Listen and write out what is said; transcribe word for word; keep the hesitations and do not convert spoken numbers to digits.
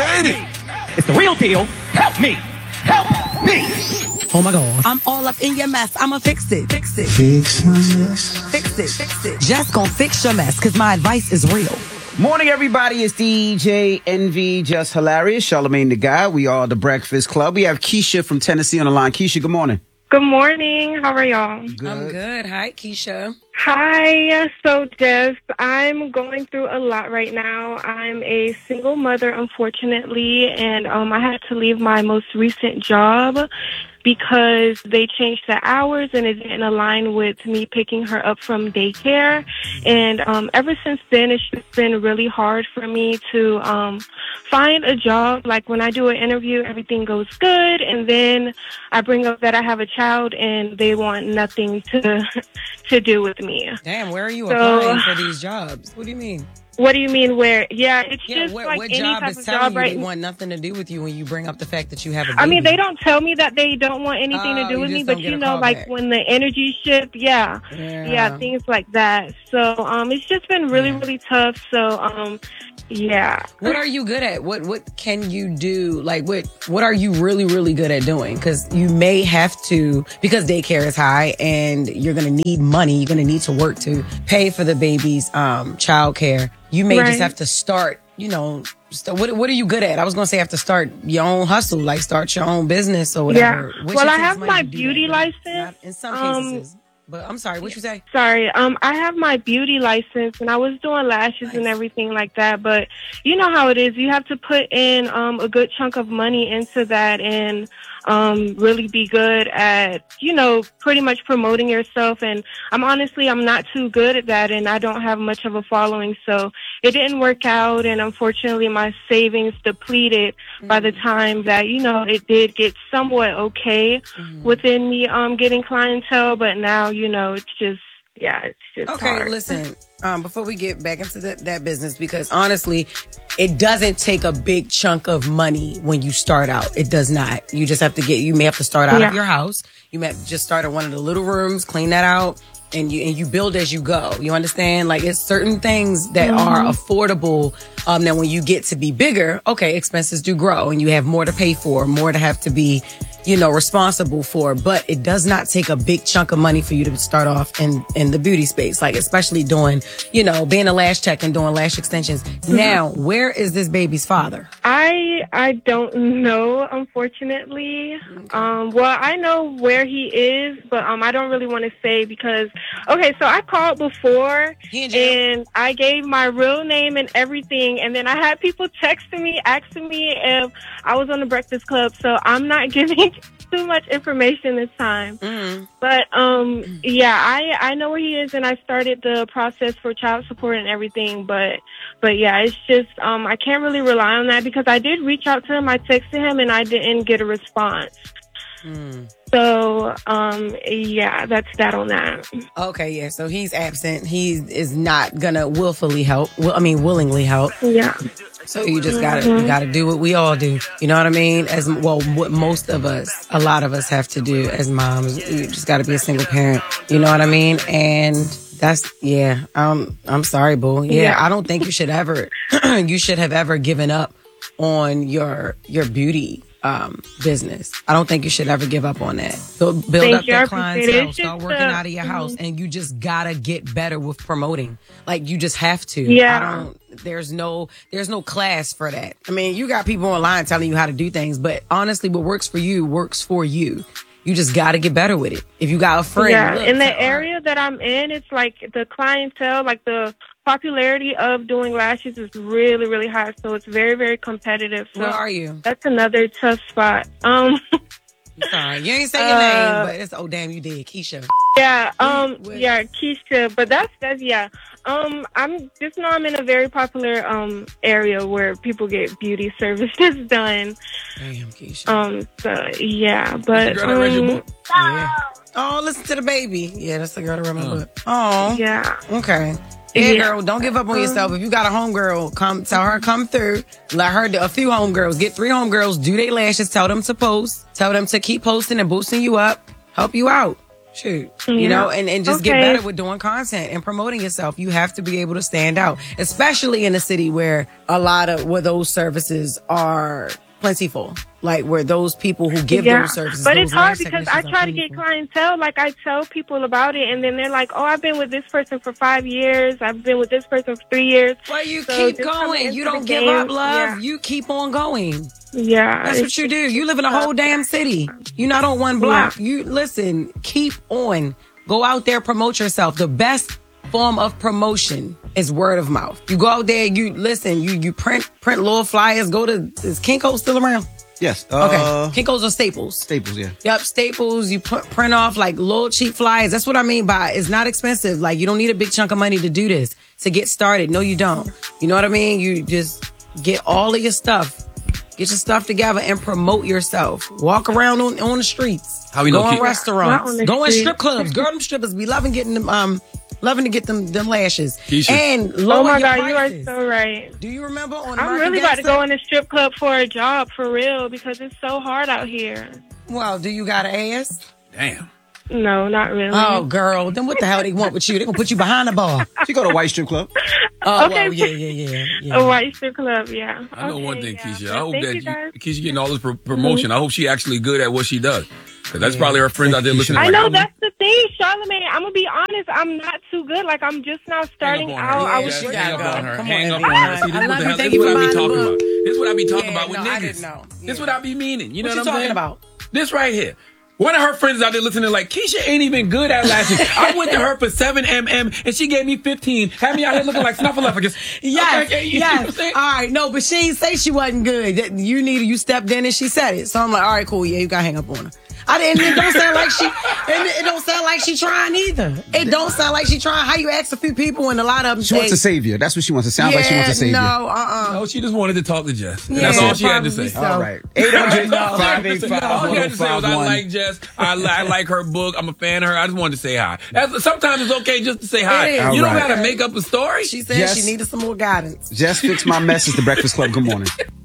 made it. It's the real deal. Help me. Help me. Oh my God. I'm all up in your mess. I'ma fix it. Fix it. Fix my mess. Fix it. Fix it. Just gonna fix your mess, cause my advice is real. Morning, everybody. It's D J Envy, Just Hilarious, Charlamagne the Guy. We are the Breakfast Club. We have Keisha from Tennessee on the line. Keisha, good morning. Good morning. How are y'all? Good. I'm good. Hi, Keisha. Hi. So, Jess, I'm going through a lot right now. I'm a single mother, unfortunately, and um, I had to leave my most recent job because they changed the hours and it didn't align with me picking her up from daycare. And um, ever since then, it's just been really hard for me to um, find a job. Like when I do an interview, everything goes good. And then I bring up that I have a child and they want nothing to to do with me. Damn, where are you So- applying for these jobs? What do you mean? What do you mean where? Yeah, it's Yeah, just what, like what any job type is of telling job you right they want nothing to do with you when you bring up the fact that you have a baby? I mean, they don't tell me that they don't want anything Oh, to do you with just me, don't but get you a know, call like back. when the energy shift, yeah, Yeah. yeah, things like that. So, um, it's just been really, Yeah. really tough. So, um, yeah. What are you good at? What what can you do? Like what what are you really really good at doing? Because you may have to, because daycare is high and you're gonna need money. You're gonna need to work to pay for the baby's um child care. You may Right. just have to start. You know, st- what what are you good at? I was gonna say have to start your own hustle, like start your own business or whatever. Yeah. What Well, you I think have somebody my can do beauty that? license. Not in some Um, cases. But I'm sorry, what you say? Sorry, um, I have my beauty license and I was doing lashes and Nice. everything like that. But you know how it is. You have to put in um, a good chunk of money into that and um, really be good at, you know, pretty much promoting yourself. And I'm honestly, I'm not too good at that and I don't have much of a following. So it didn't work out. And unfortunately, my savings depleted by the time that, you know, it did get somewhat okay within me um, getting clientele. But now, you know, it's just, yeah, it's just Okay, hard. listen, um, before we get back into that, that business, because honestly, it doesn't take a big chunk of money when you start out. It does not. You just have to get, you may have to start out Yeah. of your house. You may have to just start at one of the little rooms, clean that out. And you and you build as you go. You understand? Like it's certain things that are affordable. Um, that when you get to be bigger, okay, expenses do grow, and you have more to pay for, more to have to be, you know, responsible for. But it does not take a big chunk of money for you to start off in in the beauty space. Like especially doing, you know, being a lash tech and doing lash extensions. Now, where is this baby's father? I I don't know, unfortunately. Um, well, I know where he is, but um, I don't really want to say because, okay, so I called before He in jail? and I gave my real name and everything, and then I had people texting me, asking me if I was on the Breakfast Club, so I'm not giving too much information this time. Mm. But um, yeah, I I know where he is, and I started the process for child support and everything. But but yeah, it's just um, I can't really rely on that because I did reach out to him. I texted him, and I didn't get a response. Mm. So um, yeah, that's that on that. Okay, yeah. So he's absent. He is not gonna willfully help. Well, I mean, willingly help. Yeah. So you just gotta you gotta do what we all do. You know what I mean? As well, what most of us, a lot of us have to do as moms. You just gotta be a single parent. You know what I mean? And that's yeah. Um, I'm sorry, boo. Yeah, Yeah. I don't think you should ever. You should have ever given up on your your beauty um business. I don't think you should ever give up on that. So build Thank up you. I that appreciate it. clientele. It's Start just, working uh, out of your house, and you just gotta get better with promoting. Like you just have to. Yeah. I don't. There's no. There's no class for that. I mean, you got people online telling you how to do things, but honestly, what works for you works for you. You just gotta get better with it. If you got a friend, Yeah, look, in the tell her, area that I'm in, it's like the clientele, like the popularity of doing lashes is really, really high. So it's very, very competitive. So Where are you? that's another tough spot. Um, I'm sorry, you ain't say your Uh, name, but it's oh damn, you did, Keisha. yeah, um, Wait. yeah, Keisha, but that's that's yeah. Um, I'm just know I'm in a very popular um area where people get beauty services done. Damn, Keisha. Um, so yeah, but Girl that read your um, book. Yeah. Oh, listen to the baby. Yeah, that's the girl that read my book. Oh, yeah. okay. Yeah, Yeah. girl, don't give up on yourself. If you got a homegirl, come tell her come through. Let her do a few homegirls. Get three homegirls. Do their lashes. Tell them to post. Tell them to keep posting and boosting you up. Help you out. Shoot. Yeah. You know, and, and just get Okay. better with doing content and promoting yourself. You have to be able to stand out, especially in a city where a lot of, where those services are plentiful. Like where those people who give Yeah, those services. but those it's hard lash because I technicians are try to get plentiful. clientele. Like I tell people about it, and then they're like, "Oh, I've been with this person for five years. I've been with this person for three years." Well, you So keep just coming going. into You the don't give game, up, love. yeah. You keep on going. Yeah, That's what you do. You live in a whole damn city. You're not on one block. Yeah. You listen, keep on. Go out there, promote yourself. The best form of promotion is word of mouth. You go out there, you listen, you you print print little flyers. Go to, is Kinko still around? Yes. Okay. Uh, Kinko's are Staples. Staples, yeah. Yep, Staples. You put, print off like little cheap flyers. That's what I mean by it's not expensive. Like you don't need a big chunk of money to do this, to get started. No, you don't. You know what I mean? You just get all of your stuff. Get your stuff together and promote yourself. Walk around on, on the streets. How we go know in Keisha- restaurants. Not on the Go in street. strip clubs. Girl, them strippers be loving getting them, um, loving to get them, them lashes. Keisha. And lower Oh my your God, you are prices. so right. Do you remember on I'm American really about to Gangster? go in a strip club for a job for real because it's so hard out here. Well, do you got an ass? Damn. No, not really. Oh, girl. Then what the hell they want with you? They gonna put you behind the bar. She go to White Strip Club. Oh, Okay. well, yeah, yeah, yeah, yeah. A white strip club, yeah. I know Okay, one thing, yeah. Keisha. Well, I hope thank that you you, guys. Keisha getting all this pro- promotion. I hope she actually good at what she does. Because that's probably her friends out there listening. I like, know I'm- that's the thing, Charlamagne. I'm gonna be honest. I'm not too good. Like I'm just now starting Hang up on out. her. I Yeah, was she Hang gotta up go. on her. Come Hang on, up on her. Evan. See, this I is what love the you. hell- Thank this you is what for I be buying the talking book. about. This is what I be talking Yeah, about with no, I niggas. didn't know. This is what I be meaning. You know What what, you I'm talking saying? about? This right here. One of her friends out there listening like, Keisha ain't even good at lashes. I went to her for seven millimeters and she gave me fifteen. Had me out here looking like Snuffleupagus. Yes, Okay, you know what I'm yes. saying? All right, no, but she didn't say she wasn't good. That you needed, you stepped in and she said it. So I'm like, all right, cool, yeah, you gotta hang up on her. I didn't. It don't sound like she. And it don't sound like she trying either. It don't sound like she trying. How you ask a few people and a lot of them. She wants to save you. That's what she wants. It sounds yeah, like she wants to save no, you. uh, uh No, she just wanted to talk to Jess. And Yeah, that's all she had to probably say. so. All right. eight hundred, All five eight five, she had to say was, I one oh five one. like Jess. I, li- I like her book. I'm a fan of her. I just wanted to say hi. That's, sometimes it's okay just to say hi. It is. You All don't right. got to make up a story. She said Yes. she needed some more guidance. Just fix my message. The Breakfast Club. Good morning.